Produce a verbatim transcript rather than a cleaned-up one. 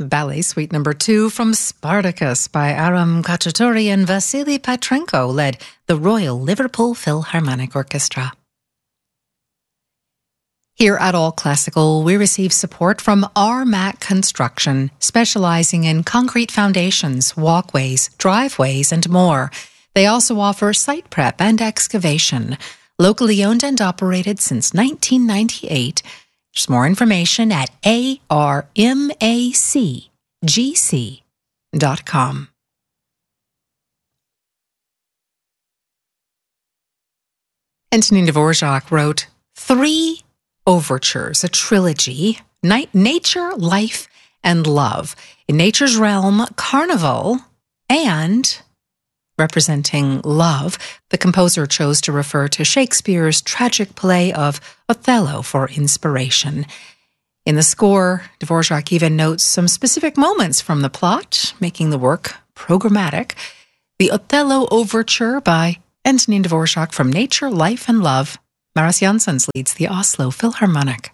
Ballet Suite Number Two from Spartacus by Aram Khachaturian and Vasily Petrenko led the Royal Liverpool Philharmonic Orchestra. Here at All Classical, we receive support from R M A C Construction, specializing in concrete foundations, walkways, driveways, and more. They also offer site prep and excavation. Locally owned and operated since nineteen ninety-eight. There's more information at A R M A C G C dot com. Antonin Dvorak wrote three overtures, a trilogy: Night, Nature, Life, and Love. In Nature's realm, Carnival, and representing love, the composer chose to refer to Shakespeare's tragic play of Othello for inspiration. In the score, Dvorak even notes some specific moments from the plot, making the work programmatic. The Othello Overture by Antonin Dvorak from Nature, Life, and Love. Maris Janssens leads the Oslo Philharmonic.